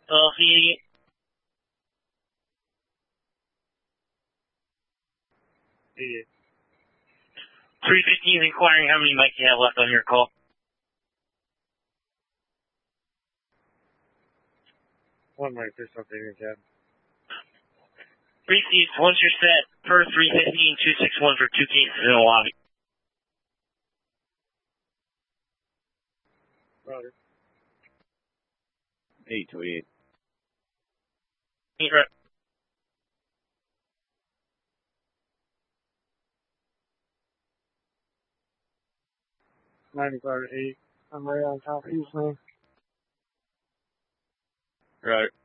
Coffee. 315 inquiring how many mics you have left on your call. One mic, there's something in the cab. 3 seats, once you're set, per 315, 261 for 2 cases in the lobby. Roger. 828. 8 rep. $95.8. I'm right on top of you, man. Right.